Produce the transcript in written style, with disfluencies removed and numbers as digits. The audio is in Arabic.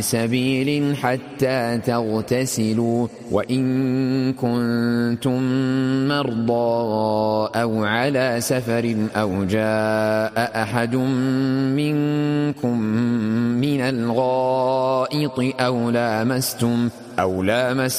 سبيل حتى تغتسلوا وإن كنتم مرضى أو على سفر أو جاء أحد منكم من الغائط أو لامستم